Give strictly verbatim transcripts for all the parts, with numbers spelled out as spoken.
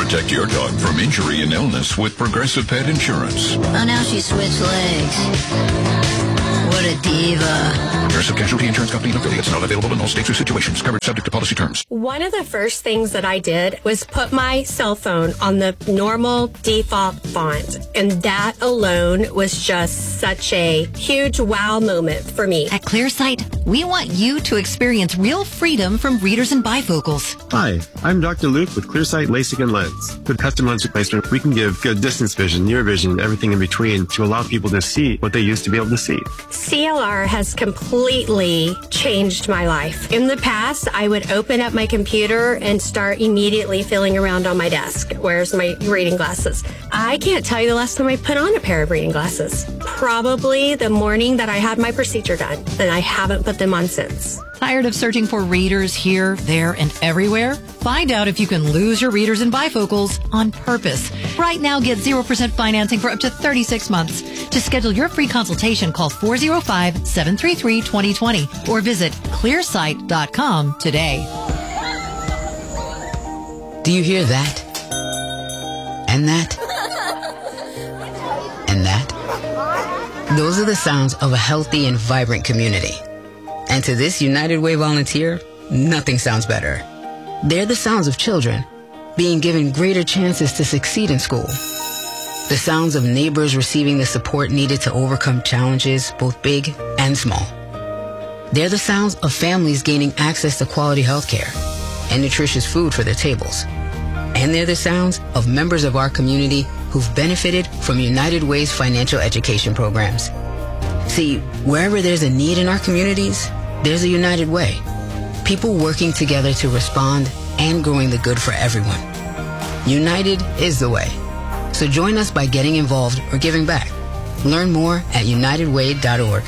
Protect your dog from injury and illness with Progressive Pet Insurance. Oh, now she switched legs. What a diva. Progressive Casualty Insurance Company and affiliates, not available in all states or situations. Covered subject to policy terms. One of the first things that I did was put my cell phone on the normal default font. And that alone was just such a huge wow moment for me. At ClearSight, we want you to experience real freedom from readers and bifocals. Hi, I'm Doctor Luke with ClearSight LASIK and Lens. With custom lens replacement, we can give good distance vision, near vision, everything in between to allow people to see what they used to be able to see. C L R has completely changed my life. In the past, I would open up my computer and start immediately feeling around on my desk. Where's my reading glasses? I can't tell you the last time I put on a pair of reading glasses. Probably the morning that I had my procedure done, and I haven't put them on since. Tired of searching for readers here, there, and everywhere? Find out if you can lose your readers and bifocals on purpose. Right now, get zero percent financing for up to thirty-six months. To schedule your free consultation, call four oh five, seven three three, two oh two oh or visit clearsight dot com today. Do you hear that? And that? And that? Those are the sounds of a healthy and vibrant community. And to this United Way volunteer, nothing sounds better. They're the sounds of children being given greater chances to succeed in school. The sounds of neighbors receiving the support needed to overcome challenges, both big and small. They're the sounds of families gaining access to quality health care and nutritious food for their tables. And they're the sounds of members of our community who've benefited from United Way's financial education programs. See, wherever there's a need in our communities, there's a United Way. People working together to respond and growing the good for everyone. United is the way. So join us by getting involved or giving back. Learn more at united way dot org.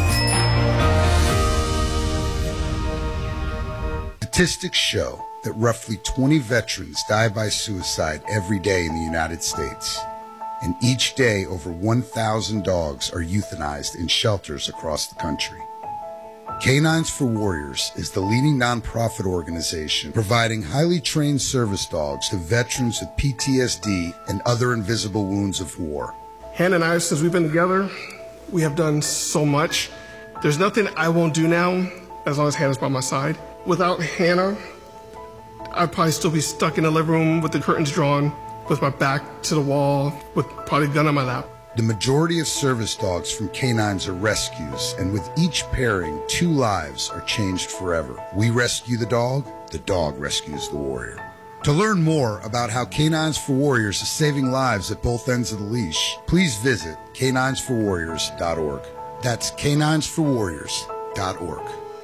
Statistics show that roughly twenty veterans die by suicide every day in the United States. And each day, over one thousand dogs are euthanized in shelters across the country. Canines for Warriors is the leading nonprofit organization providing highly trained service dogs to veterans with P T S D and other invisible wounds of war. Hannah and I, since we've been together, we have done so much. There's nothing I won't do now as long as Hannah's by my side. Without Hannah, I'd probably still be stuck in the living room with the curtains drawn, with my back to the wall, with probably a gun on my lap. The majority of service dogs from canines are rescues, and with each pairing, two lives are changed forever. We rescue the dog, the dog rescues the warrior. To learn more about how Canines for Warriors is saving lives at both ends of the leash, please visit canines for warriors dot org. That's canines for warriors dot org.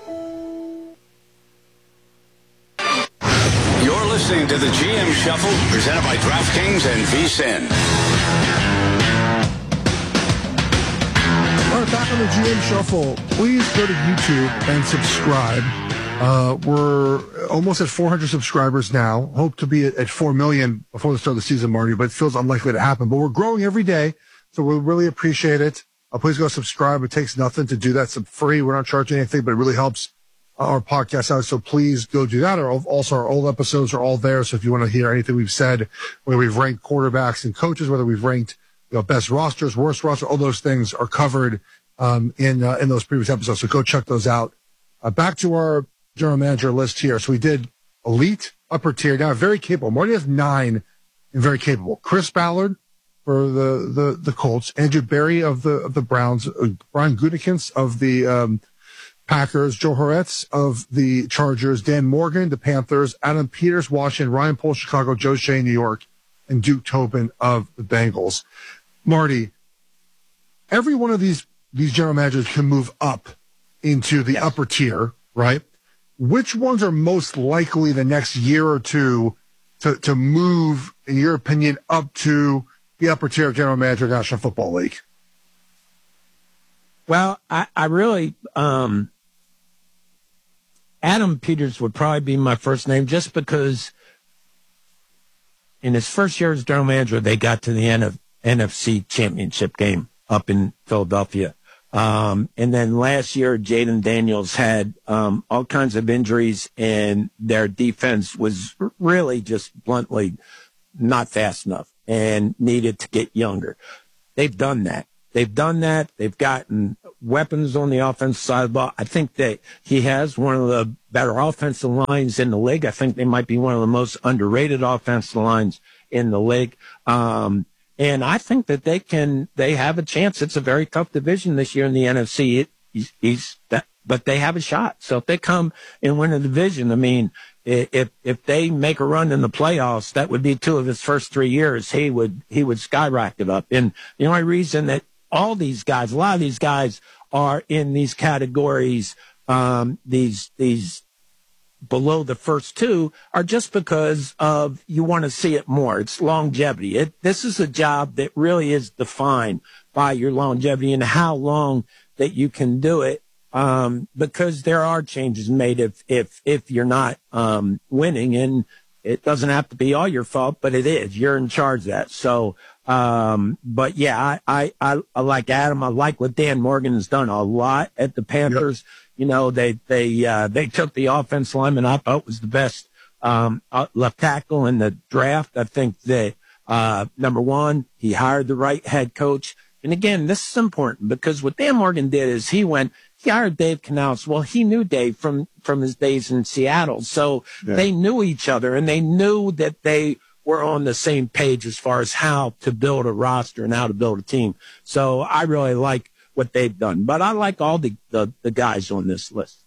You're listening to the G M Shuffle, presented by DraftKings and V S I N. All right, back on the G M Shuffle. Please go to YouTube and subscribe. Uh, we're almost at four hundred subscribers now. Hope to be at, at four million before the start of the season, Marty, but it feels unlikely to happen. But we're growing every day, so we really appreciate it. Uh, please go subscribe. It takes nothing to do that. It's free. We're not charging anything, but it really helps our podcast out. So please go do that. Or also, our old episodes are all there. So if you want to hear anything we've said, whether we've ranked quarterbacks and coaches, whether we've ranked you know, best rosters, worst rosters, all those things are covered um, in uh, in those previous episodes. So go check those out. Uh, back to our general manager list here. So we did elite, upper tier. Now very capable. Marty has nine and very capable. Chris Ballard for the the the Colts, Andrew Berry of the of the Browns, uh, Brian Gutekunst of the um, Packers, Joe Horetz of the Chargers, Dan Morgan, the Panthers, Adam Peters, Washington, Ryan Poles, Chicago, Joe Shea, New York, and Duke Tobin of the Bengals. Marty, every one of these these general managers can move up into the yes. upper tier, right? Which ones are most likely the next year or two to, to move, in your opinion, up to the upper tier of general manager of the National Football League? Well, I, I really, um, Adam Peters would probably be my first name just because in his first year as general manager, they got to the end of N F C Championship game up in Philadelphia. Um, and then last year, Jaden Daniels had um, all kinds of injuries, and their defense was really just bluntly not fast enough and needed to get younger. They've done that. They've done that. They've gotten weapons on the offensive side of the ball. I think that he has one of the better offensive lines in the league. I think they might be one of the most underrated offensive lines in the league. Um, and I think that they can, they have a chance. It's a very tough division this year in the N F C. It, he's, he's that, but they have a shot. So if they come and win a division, I mean, if, if they make a run in the playoffs, that would be two of his first three years. He would, he would skyrocket up. And the only reason that all these guys, a lot of these guys are in these categories, um, these, these below the first two are just because of you want to see it more. It's longevity. It, this is a job that really is defined by your longevity and how long that you can do it. Um, because there are changes made if, if, if you're not, um, winning, and it doesn't have to be all your fault, but it is. You're in charge of that. So, um, but yeah, I, I, I, I like Adam. I like what Dan Morgan has done a lot at the Panthers. Yep. You know, they, they, uh, they took the offense lineman I thought was the best, um, left tackle in the draft. I think that, uh, number one, he hired the right head coach. And again, this is important because what Dan Morgan did is he went, he hired Dave Canales. Well, he knew Dave from, from his days in Seattle. So yeah. They knew each other and they knew that they were on the same page as far as how to build a roster and how to build a team. So I really like what they've done, but I like all the, the, the guys on this list.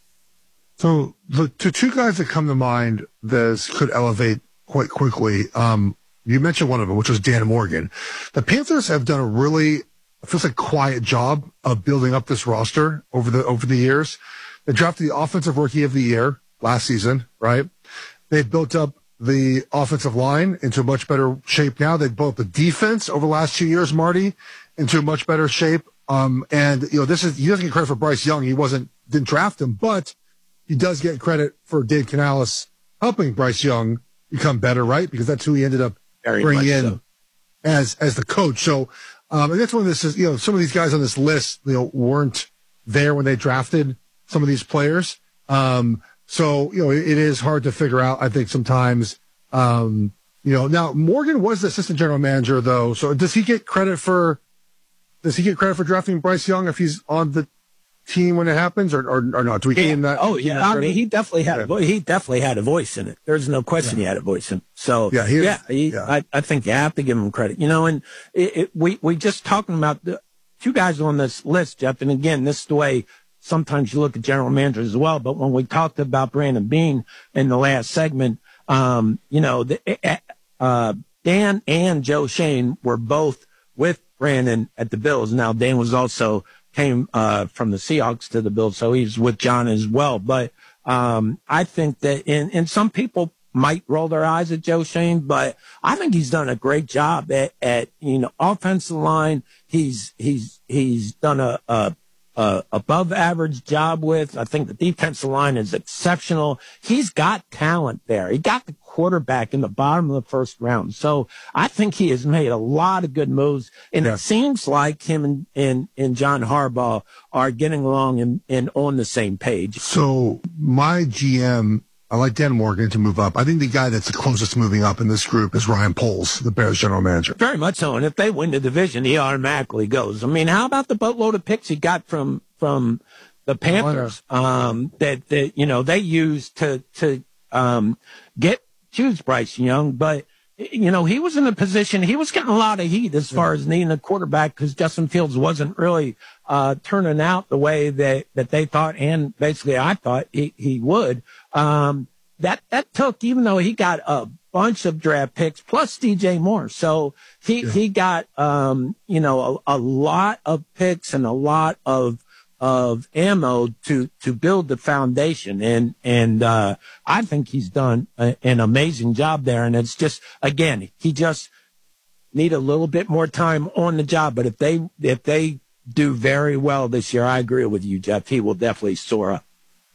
So the, the two guys that come to mind that could elevate quite quickly, um, you mentioned one of them, which was Dan Morgan. The Panthers have done a really, it feels like quiet job of building up this roster over the, over the years. They drafted the offensive rookie of the year last season, right? They've built up the offensive line into a much better shape now. They've built the defense over the last two years, Marty, into a much better shape. Um, and, you know, this is, he doesn't get credit for Bryce Young. He wasn't, didn't draft him, but he does get credit for Dave Canales helping Bryce Young become better, right? Because that's who he ended up Very bringing in so. as, as the coach. So, um, and that's one of this is, you know, some of these guys on this list, you know, weren't there when they drafted some of these players. Um, so, you know, it, it is hard to figure out, I think, sometimes. Um, you know, now Morgan was the assistant general manager though. So does he get credit for, does he get credit for drafting Bryce Young if he's on the team when it happens, or or, or not? Do we yeah. gain that? Oh yeah, I mean, he definitely had a, he definitely had a voice in it. There's no question yeah. he had a voice in it. So yeah, he, yeah, he, yeah. I, I think you have to give him credit. You know, and it, it, we we just talking about the two guys on this list, Jeff. And again, this is the way sometimes you look at general managers as well. But when we talked about Brandon Beane in the last segment, um, you know, the, uh, Dan and Joe Schoen were both with Brandon at the Bills. Now, Dan was also came uh from the Seahawks to the Bills, so he's with John as well. But um I think that, in, and some people might roll their eyes at Joe Schoen, but I think he's done a great job at, at you know, offensive line. He's he's he's done a, a, a above average job with. I think the defensive line is exceptional. He's got talent there. He got the quarterback in the bottom of the first round. So I think he has made a lot of good moves. And yeah. it seems like him and, and, and John Harbaugh are getting along and, and on the same page. So my G M, I like Dan Morgan to move up. I think the guy that's the closest to moving up in this group is Ryan Poles, the Bears general manager. Very much so. And if they win the division, he automatically goes. I mean, how about the boatload of picks he got from, from the Panthers, um, that, that, you know, they used to, to, um, get, choose Bryce Young, but, you know, he was in a position, he was getting a lot of heat as far as needing a quarterback because Justin Fields wasn't really uh turning out the way that, that they thought, and basically I thought he, he would. Um, that, that took, even though he got a bunch of draft picks plus D J Moore. So he, yeah. he got, um, you know, a, a lot of picks and a lot of, of ammo to, to build the foundation. And, and, uh, I think he's done a, an amazing job there. And it's just, again, he just need a little bit more time on the job. But if they, if they do very well this year, I agree with you, Jeff. He will definitely soar up.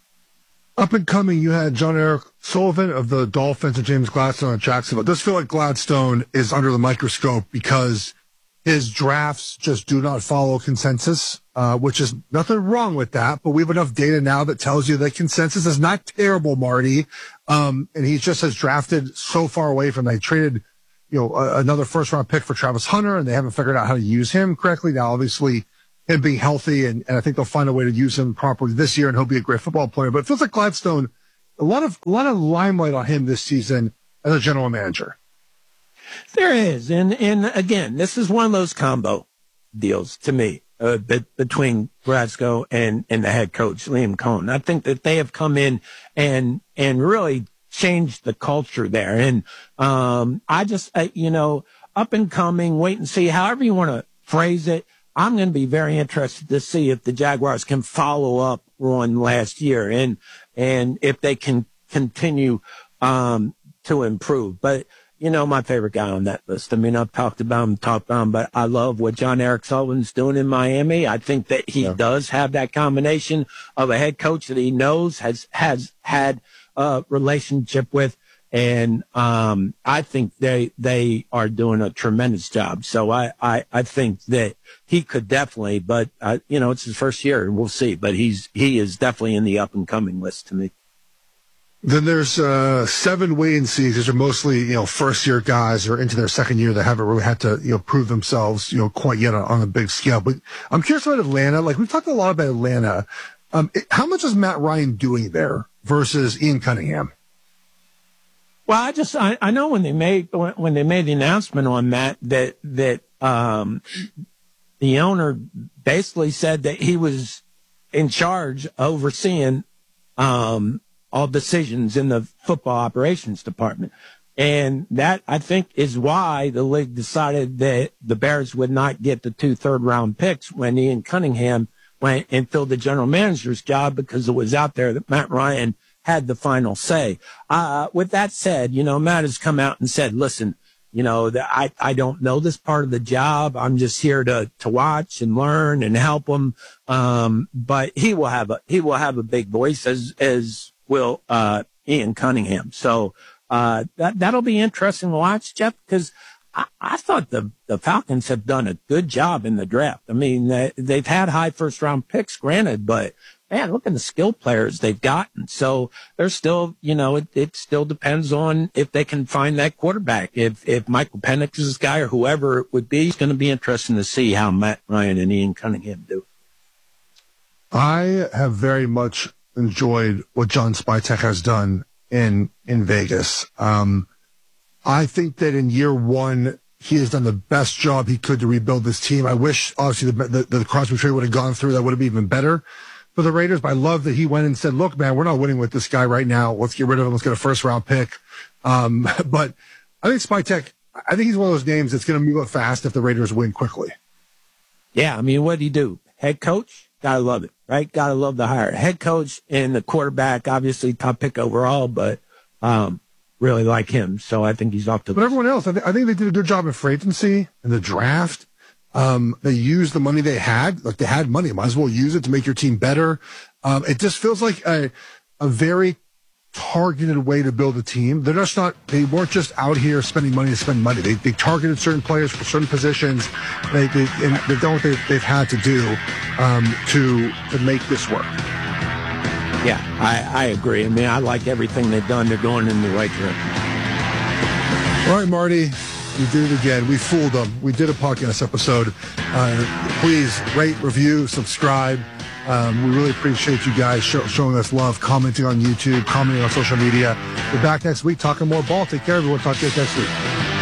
Up and coming, you had John Eric Sullivan of the Dolphins and James Gladstone of Jacksonville. It does feel like Gladstone is under the microscope because his drafts just do not follow consensus, uh, which is nothing wrong with that. But we have enough data now that tells you that consensus is not terrible, Marty. Um, and he just has drafted so far away from that. He traded you know, a, another first round pick for Travis Hunter, and they haven't figured out how to use him correctly. Now, obviously, him being healthy, and, and I think they'll find a way to use him properly this year, and he'll be a great football player. But it feels like Gladstone, a lot of a lot of limelight on him this season as a general manager. There is, and and again, this is one of those combo deals to me uh, be, between Gladstone and and the head coach Liam Cohen. I think that they have come in and and really changed the culture there, and um, I just uh, you know up and coming, wait and see, however you want to phrase it. I'm going to be very interested to see if the Jaguars can follow up on last year and, and if they can continue, um, to improve. But, you know, my favorite guy on that list, I mean, I've talked about him, talked about him, but I love what John Eric Sullivan's doing in Miami. I think that he yeah. does have that combination of a head coach that he knows has, has had a relationship with. And, um, I think they, they are doing a tremendous job. So I, I, I think that he could definitely, but, uh, you know, it's his first year and we'll see, but he's, he is definitely in the up and coming list to me. Then there's, uh, seven wait and sees. These are mostly, you know, first year guys or into their second year that haven't really had to, you know, prove themselves, you know, quite yet on, on a big scale. But I'm curious about Atlanta. Like we've talked a lot about Atlanta. Um, it, how much is Matt Ryan doing there versus Ian Cunningham? Well, I just, I, I know when they made, when they made the announcement on that, that, that, um, the owner basically said that he was in charge overseeing, um, all decisions in the football operations department. And that, I think, is why the league decided that the Bears would not get the two third round picks when Ian Cunningham went and filled the general manager's job, because it was out there that Matt Ryan had the final say. Uh, with that said, you know, Matt has come out and said, listen, you know, that I, I don't know this part of the job. I'm just here to, to watch and learn and help him. Um, but he will have a, he will have a big voice, as, as will, uh, Ian Cunningham. So, uh, that, that'll be interesting to watch, Jeff, because I, I thought the, the Falcons have done a good job in the draft. I mean, they, they've had high first round picks, granted, but man, look at the skill players they've gotten. So there's still, you know, it, it still depends on if they can find that quarterback. If, if Michael Penix is this guy or whoever it would be, it's going to be interesting to see how Matt Ryan and Ian Cunningham do. I have very much enjoyed what John Spytek has done in, in Vegas. Um, I think that in year one, he has done the best job he could to rebuild this team. I wish, obviously, the, the, the Crosby trade would have gone through. That would have been even better for the Raiders, but I love that he went and said, look, man, we're not winning with this guy right now. Let's get rid of him. Let's get a first round pick. Um, but I think Spytek, I think he's one of those names that's going to move up fast if the Raiders win quickly. Yeah. I mean, what did he do? Head coach? Gotta love it, right? Gotta love the hire. Head coach and the quarterback, obviously top pick overall, but, um, really like him. So I think he's off to. But everyone else, I, th- I think they did a good job in free agency and the draft. Um, they used the money they had. Like they had money. Might as well use it to make your team better. Um, it just feels like a, a very targeted way to build a team. They're just not, they weren't just out here spending money to spend money. They, they targeted certain players for certain positions. They, they, and they've done what they, they've had to do, um, to, to make this work. Yeah, I, I agree. I mean, I like everything they've done. They're going in the right direction. All right, Marty. We did it again. We fooled them. We did a podcast episode. Uh, please rate, review, subscribe. Um, we really appreciate you guys show, showing us love, commenting on YouTube, commenting on social media. We're back next week talking more ball. Take care, everyone. Talk to you next week.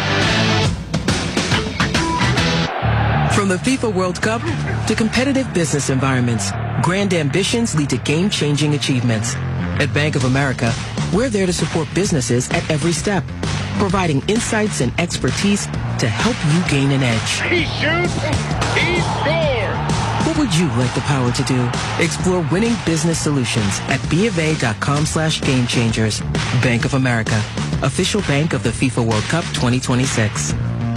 From the FIFA World Cup to competitive business environments, grand ambitions lead to game-changing achievements. At Bank of America, we're there to support businesses at every step, providing insights and expertise to help you gain an edge. He shoots, he scores! What would you like the power to do? Explore winning business solutions at BofA.com slash game changers. Bank of America, official bank of the FIFA World Cup twenty twenty-six.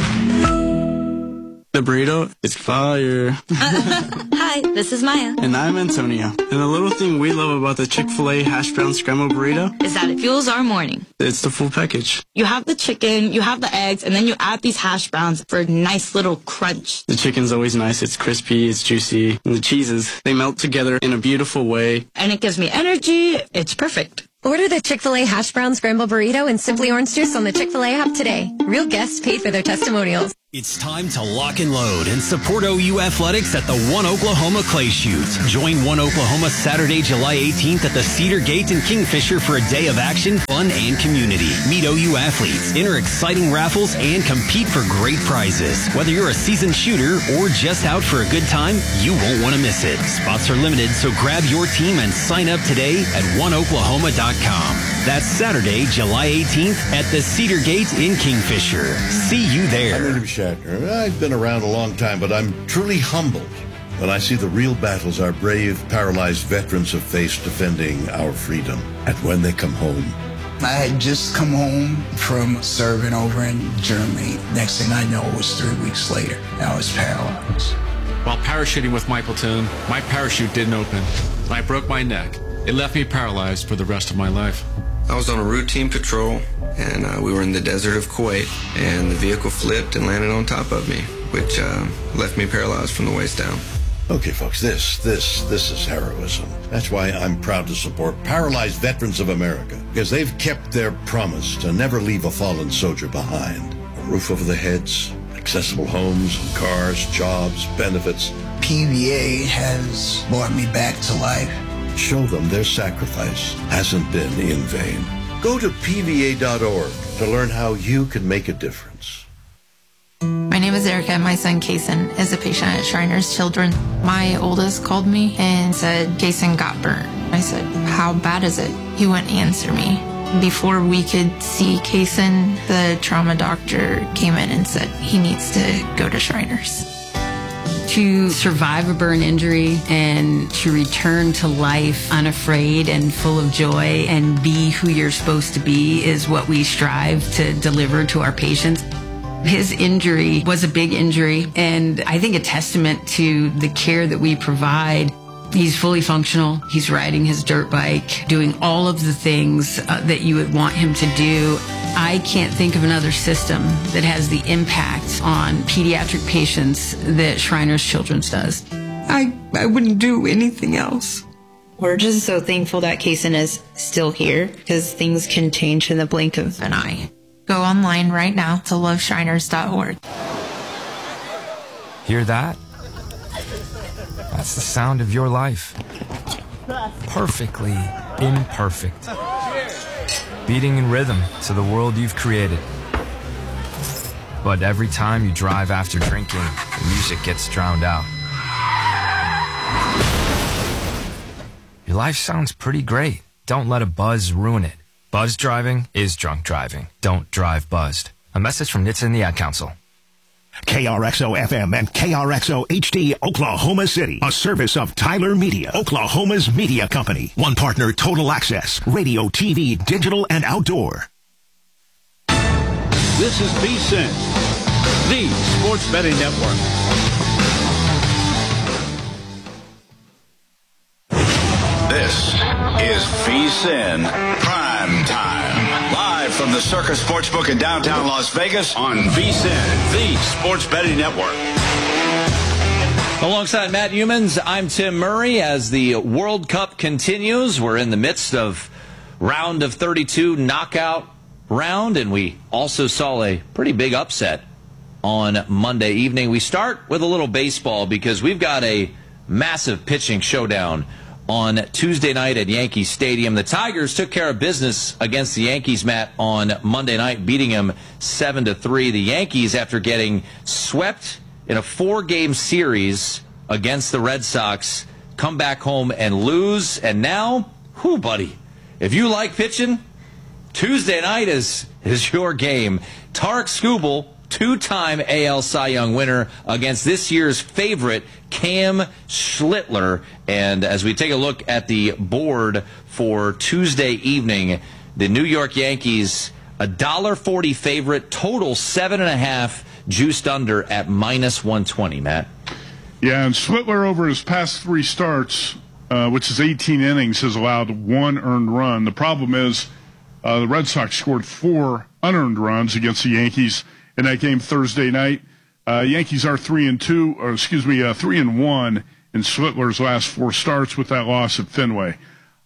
The burrito is fire. Hi, this is Maya. And I'm Antonio. And the little thing we love about the Chick-fil-A hash brown scramble burrito is that it fuels our morning. It's the full package. You have the chicken, you have the eggs, and then you add these hash browns for a nice little crunch. The chicken's always nice. It's crispy, it's juicy. And the cheeses, they melt together in a beautiful way. And it gives me energy. It's perfect. Order the Chick-fil-A Hash Brown Scramble Burrito and Simply Orange Juice on the Chick-fil-A app today. Real guests paid for their testimonials. It's time to lock and load and support O U Athletics at the One Oklahoma Clay Shoot. Join One Oklahoma Saturday, July eighteenth at the Cedar Gate in Kingfisher for a day of action, fun, and community. Meet O U athletes, enter exciting raffles, and compete for great prizes. Whether you're a seasoned shooter or just out for a good time, you won't want to miss it. Spots are limited, so grab your team and sign up today at one oklahoma dot com. That's Saturday, July eighteenth at the Cedar Gate in Kingfisher. See you there. I'm William Shatner. I've been around a long time, but I'm truly humbled when I see the real battles our brave, paralyzed veterans have faced defending our freedom. And when they come home. I had just come home from serving over in Germany. Next thing I know, it was three weeks later. I was paralyzed. While parachuting with my platoon, my parachute didn't open. I broke my neck. It left me paralyzed for the rest of my life. I was on a routine patrol, and uh, we were in the desert of Kuwait, and the vehicle flipped and landed on top of me, which uh, left me paralyzed from the waist down. Okay, folks, this, this, this is heroism. That's why I'm proud to support Paralyzed Veterans of America, because they've kept their promise to never leave a fallen soldier behind. A roof over their heads, accessible homes and cars, jobs, benefits. P V A has brought me back to life. Show them their sacrifice hasn't been in vain. Go to P V A dot org to learn how you can make a difference. My name is Erica. My son, Kason, is a patient at Shriners Children. My oldest called me and said, Kason got burnt. I said, how bad is it? He wouldn't answer me. Before we could see Kason, the trauma doctor came in and said he needs to go to Shriners. To survive a burn injury and to return to life unafraid and full of joy and be who you're supposed to be is what we strive to deliver to our patients. His injury was a big injury, and I think a testament to the care that we provide. He's fully functional. He's riding his dirt bike, doing all of the things uh, that you would want him to do. I can't think of another system that has the impact on pediatric patients that Shriners Children's does. I, I wouldn't do anything else. We're just so thankful that Kason is still here, because things can change in the blink of an eye. Go online right now to love shriners dot org. Hear that? That's the sound of your life. Perfectly imperfect. Beating in rhythm to the world you've created. But every time you drive after drinking, the music gets drowned out. Your life sounds pretty great. Don't let a buzz ruin it. Buzz driving is drunk driving. Don't drive buzzed. A message from N H T S A and the Ad Council. K R X O F M and K R X O H D, Oklahoma City. A service of Tyler Media, Oklahoma's media company. One partner, Total Access, radio, T V, digital, and outdoor. This is VSiN, the Sports Betting Network. This is VSiN Prime Time. Live from the Circus Sportsbook in downtown Las Vegas on VSiN, the Sports Betting Network. Alongside Matt Humans, I'm Tim Murray. As the World Cup continues, we're in the midst of round of thirty-two knockout round, and we also saw a pretty big upset on Monday evening. We start with a little baseball because we've got a massive pitching showdown on Tuesday night at Yankee Stadium. The Tigers took care of business against the Yankees, Matt, on Monday night, beating them seven to three. The Yankees, after getting swept in a four-game series against the Red Sox, come back home and lose. And now, whew, buddy, if you like pitching, Tuesday night is, is your game. Tarik Skubal, two-time A L Cy Young winner, against this year's favorite, Cam Schlittler. And as we take a look at the board for Tuesday evening, the New York Yankees, a one dollar forty favorite, total seven and a half, juiced under at minus one twenty, Matt. Yeah, and Schlittler over his past three starts, uh, which is eighteen innings, has allowed one earned run. The problem is uh, the Red Sox scored four unearned runs against the Yankees in that game Thursday night. Uh, Yankees are three and two, or excuse me, uh, three and one in Schlittler's last four starts with that loss at Fenway.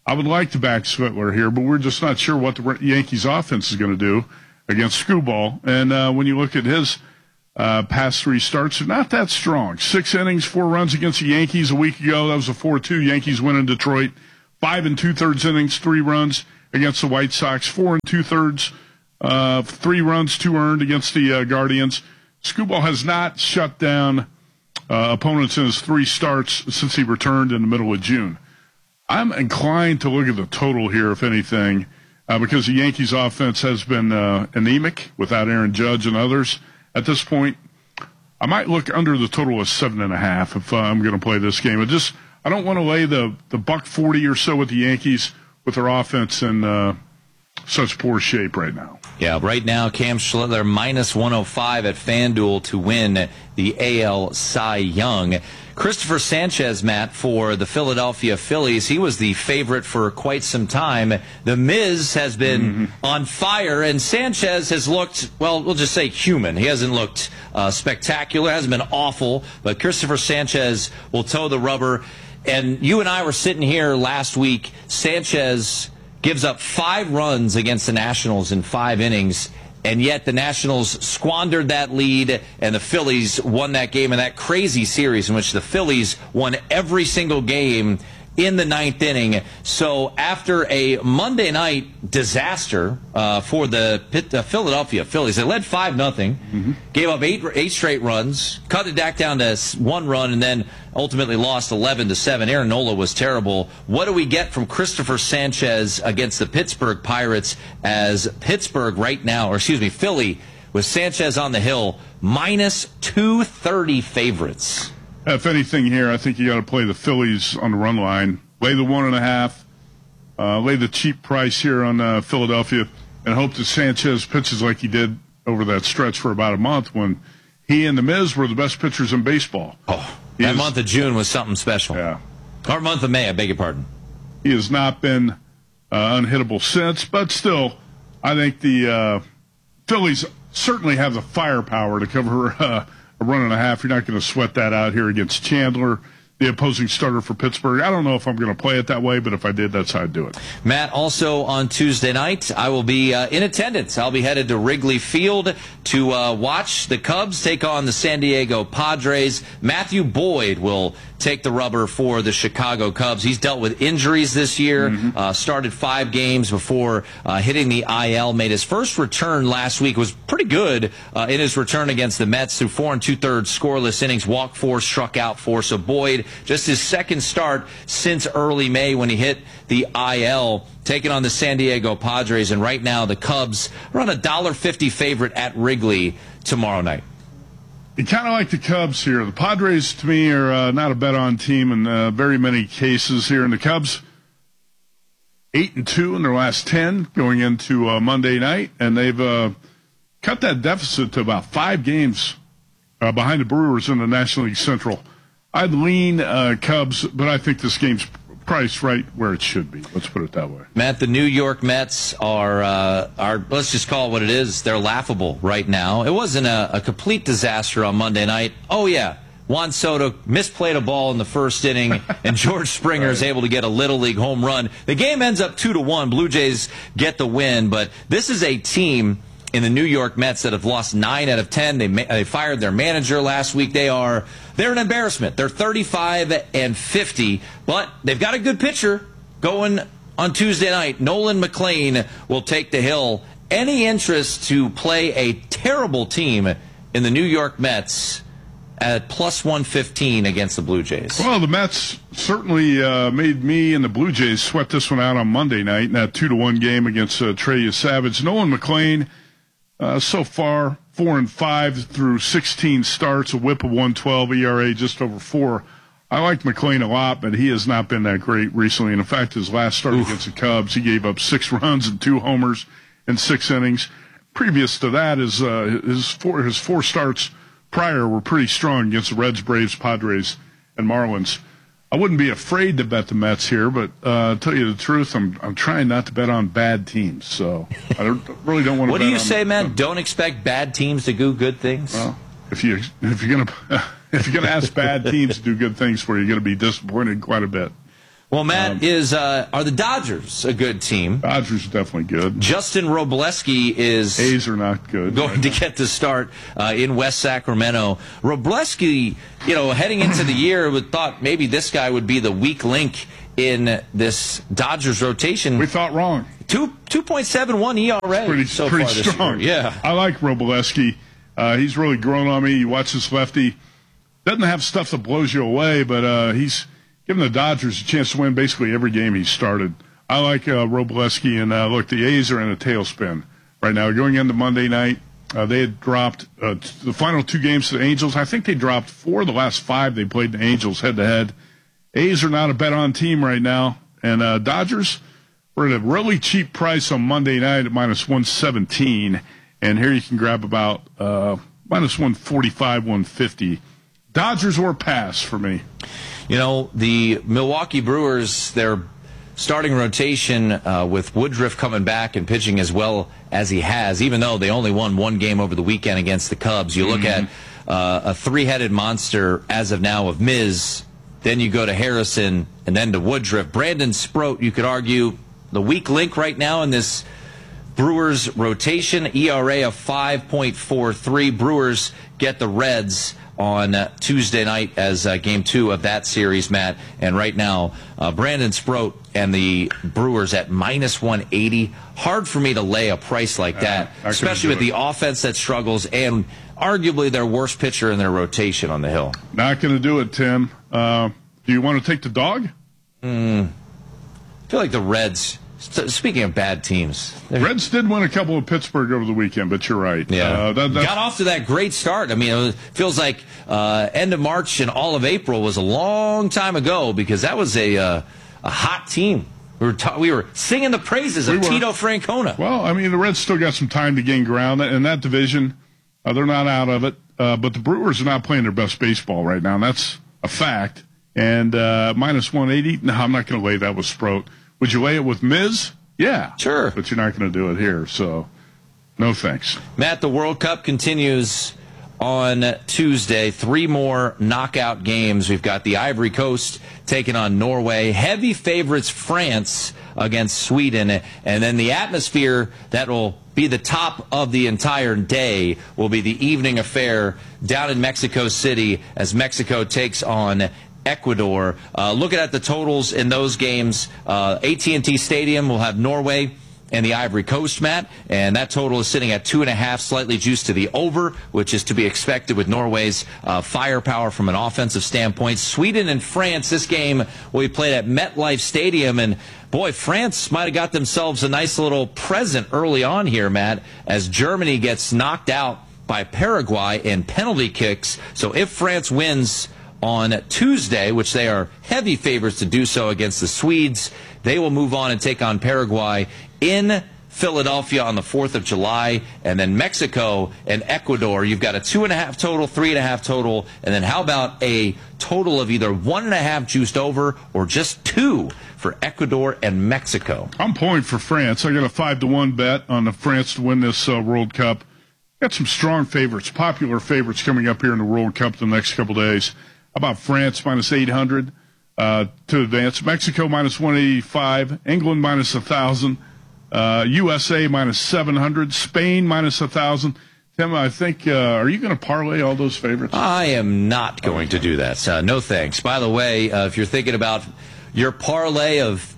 I would like to back Switzler here, but we're just not sure what the Yankees offense is going to do against Screwball. And uh, when you look at his uh, past three starts, they're not that strong. Six innings, four runs against the Yankees a week ago. That was a four two. Yankees win in Detroit. Five and two-thirds innings, three runs against the White Sox. Four and two-thirds, uh, three runs, two earned against the uh, Guardians. Screwball has not shut down uh, opponents in his three starts since he returned in the middle of June. I'm inclined to look at the total here, if anything, uh, because the Yankees' offense has been uh, anemic without Aaron Judge and others at this point. I might look under the total of seven and a half if uh, I'm going to play this game. I just I don't want to lay the the buck forty or so with the Yankees with their offense in uh, such poor shape right now. Yeah, right now Cam Schlittler minus one oh five at FanDuel to win the A L Cy Young. Christopher Sanchez, Matt, for the Philadelphia Phillies, he was the favorite for quite some time. The Miz has been mm-hmm. on fire, and Sanchez has looked, well, we'll just say human. He hasn't looked uh, spectacular, hasn't been awful, but Christopher Sanchez will toe the rubber. And you and I were sitting here last week. Sanchez gives up five runs against the Nationals in five innings, and yet the Nationals squandered that lead, and the Phillies won that game in that crazy series in which the Phillies won every single game in the ninth inning. So after a Monday night disaster uh, for the Pitt, uh, Philadelphia Phillies, they led five nothing, mm-hmm. gave up eight eight straight runs, cut it back down to one run, and then ultimately lost eleven to seven. Aaron Nola was terrible. What do we get from Christopher Sanchez against the Pittsburgh Pirates as Pittsburgh right now, or excuse me, Philly, with Sanchez on the hill, minus two thirty favorites? If anything here, I think you got to play the Phillies on the run line. Lay the one and a half. Uh, lay the cheap price here on uh, Philadelphia, and hope that Sanchez pitches like he did over that stretch for about a month when he and the Miz were the best pitchers in baseball. Oh, he that is, month of June was something special. Yeah. Or month of May, I beg your pardon. He has not been uh, unhittable since, but still, I think the uh, Phillies certainly have the firepower to cover uh, a run and a half. You're not going to sweat that out here against Chandler, the opposing starter for Pittsburgh. I don't know if I'm going to play it that way, but if I did, that's how I'd do it. Matt, also on Tuesday night, I will be uh, in attendance. I'll be headed to Wrigley Field to uh, watch the Cubs take on the San Diego Padres. Matthew Boyd will take the rubber for the Chicago Cubs. He's dealt with injuries this year, mm-hmm. uh, started five games before uh, hitting the I L, made his first return last week, was pretty good uh, in his return against the Mets through four and two-thirds scoreless innings, walked four, struck out four. So Boyd, just his second start since early May when he hit the I L, taking on the San Diego Padres. And right now the Cubs are on a one dollar fifty favorite at Wrigley tomorrow night. You kind of like the Cubs here. The Padres, to me, are uh, not a bet-on team in uh, very many cases here. And the Cubs, eight and two in their last ten going into uh, Monday night, and they've uh, cut that deficit to about five games uh, behind the Brewers in the National League Central. I'd lean uh, Cubs, but I think this game's priced right where it should be. Let's put it that way. Matt, the New York Mets are, uh, are let's just call it what it is. They're laughable right now. It wasn't a, a complete disaster on Monday night. Oh, yeah. Juan Soto misplayed a ball in the first inning, and George Springer right. is able to get a Little League home run. The game ends up two to one. Blue Jays get the win, but this is a team in the New York Mets that have lost nine out of ten. They, they fired their manager last week. They are they're an embarrassment. They're thirty-five and fifty, but they've got a good pitcher going on Tuesday night. Nolan McLean will take the hill. Any interest to play a terrible team in the New York Mets at plus one fifteen against the Blue Jays? Well, the Mets certainly uh, made me and the Blue Jays sweat this one out on Monday night in that two to one game against uh, Trey Savage. Nolan McLean, uh, so far, four and five through sixteen starts, a whip of one twelve, E R A just over four. I like McLean a lot, but he has not been that great recently. And in fact, his last start Oof. against the Cubs, he gave up six runs and two homers in six innings. Previous to that, his uh, his four his four starts prior were pretty strong against the Reds, Braves, Padres, and Marlins. I wouldn't be afraid to bet the Mets here, but uh, to tell you the truth, I'm I'm trying not to bet on bad teams. So I don't, really don't want to. What bet do you on say, them. man? Don't expect bad teams to do good things. Well, if you if you're gonna if you're gonna ask bad teams to do good things for you, you're gonna be disappointed quite a bit. Well, Matt, Um, is uh, are the Dodgers a good team? Dodgers are definitely good. Justin Robleski is A's are not good. going right to now. get the start uh, in West Sacramento. Robleski, you know, heading into the year, would thought maybe this guy would be the weak link in this Dodgers rotation. We thought wrong. Two two point seven one E R A Pretty, so pretty far this strong. year. Yeah, I like Robleski. Uh, he's really grown on me. You watch this lefty. Doesn't have stuff that blows you away, but uh, he's given the Dodgers a chance to win basically every game he's started. I like uh, Robleski, and uh, look, the A's are in a tailspin right now. Going into Monday night, uh, they had dropped uh, t- the final two games to the Angels. I think they dropped four of the last five they played the Angels head-to-head. A's are not a bet-on team right now, and uh, Dodgers were at a really cheap price on Monday night at minus one seventeen, and here you can grab about uh, minus one forty-five, one fifty. Dodgers or pass for me. you know, the Milwaukee Brewers, their starting rotation uh, with Woodruff coming back and pitching as well as he has, even though they only won one game over the weekend against the Cubs. You look mm-hmm. at uh, a three-headed monster as of now of Miz, then you go to Harrison, and then to Woodruff. Brandon Sproat, you could argue, the weak link right now in this Brewers rotation, E R A of five point four three. Brewers get the Reds on uh, Tuesday night as uh, game two of that series, Matt. And right now, uh, Brandon Sproat and the Brewers at minus one eighty. Hard for me to lay a price like that, uh, especially with the offense that struggles and arguably their worst pitcher in their rotation on the hill. Not going to do it, Tim. Uh, do you want to take the dog? Mm, I feel like the Reds... Speaking of bad teams, Reds did win a couple of Pittsburgh over the weekend, but you're right. Yeah, uh, that, got off to that great start. I mean, it feels like uh, end of March and all of April was a long time ago because that was a uh, a hot team. We were ta- we were singing the praises of we Tito Francona. Well, I mean, the Reds still got some time to gain ground in that division. Uh, they're not out of it, uh, but the Brewers are not playing their best baseball right now, and that's a fact. And uh, minus one eighty, no, I'm not going to lay that with Sproat. Would you lay it with Miz? Yeah. Sure. But you're not going to do it here, so no thanks. Matt, the World Cup continues on Tuesday. Three more knockout games. We've got the Ivory Coast taking on Norway. Heavy favorites France against Sweden. And then the atmosphere that will be the top of the entire day will be the evening affair down in Mexico City as Mexico takes on Ecuador. Uh, looking at the totals in those games, uh, A T and T Stadium will have Norway and the Ivory Coast, Matt, and that total is sitting at two and a half, slightly juiced to the over, which is to be expected with Norway's uh, firepower from an offensive standpoint. Sweden and France, this game will be played at MetLife Stadium, and boy, France might have got themselves a nice little present early on here, Matt, as Germany gets knocked out by Paraguay in penalty kicks. So if France wins on Tuesday, which they are heavy favorites to do so against the Swedes, they will move on and take on Paraguay in Philadelphia on the fourth of July. And then Mexico and Ecuador, you've got a two and a half total, three and a half total, and then how about a total of either one and a half juiced over or just two for Ecuador and Mexico? I'm pulling for France. I got a five to one bet on the France to win this uh, World Cup. Got some strong favorites, popular favorites coming up here in the World Cup the next couple days. How about France minus eight hundred uh, to advance? Mexico minus one eighty-five. England minus one thousand. Uh, U S A minus seven hundred. Spain minus one thousand. Tim, I think, uh, are you going to parlay all those favorites? I am not going to do that. Uh, no thanks. By the way, uh, if you're thinking about your parlay of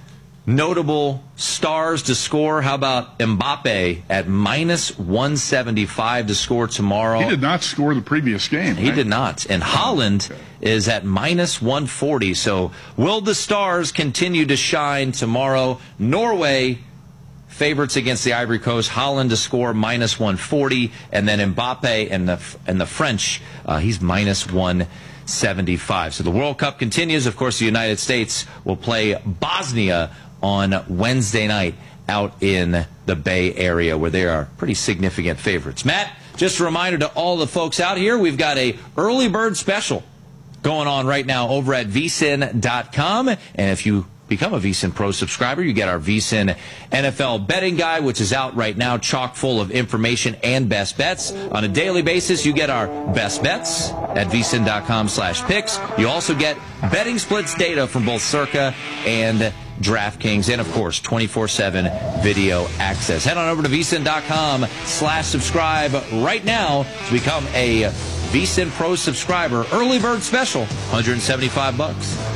notable stars to score, how about Mbappe at minus one seventy-five to score tomorrow? He did not score the previous game. He right? did not. And Haaland okay. is at minus one forty. So will the stars continue to shine tomorrow? Norway favorites against the Ivory Coast. Haaland to score minus one forty. And then Mbappe and the, and the French, uh, he's minus one seventy-five. So the World Cup continues. Of course, the United States will play Bosnia on Wednesday night out in the Bay Area where they are pretty significant favorites. Matt, just a reminder to all the folks out here, we've got a early bird special going on right now over at V S I N dot com. And if you become a VSiN Pro subscriber, you get our VSiN N F L betting guide, which is out right now, chock full of information and best bets. On a daily basis, you get our best bets at vsin.com slash picks. You also get betting splits data from both Circa and DraftKings, and of course, twenty-four seven video access. Head on over to vsin.com slash subscribe right now to become a VSiN Pro subscriber. Early bird special, one hundred seventy-five bucks.